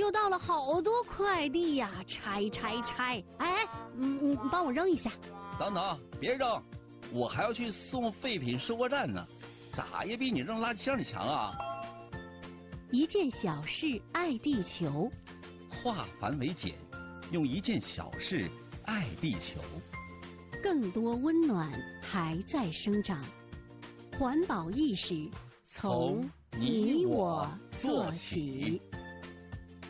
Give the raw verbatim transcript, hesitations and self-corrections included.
收到了好多快递呀，拆拆拆！哎，嗯嗯，帮我扔一下。 等等，别扔，我还要去送废品收货站呢，咋也比你扔垃圾箱里强啊！ 一件小事爱地球， 化繁为简，用一件小事爱地球。 更多温暖还在生长，环保意识从你我做起。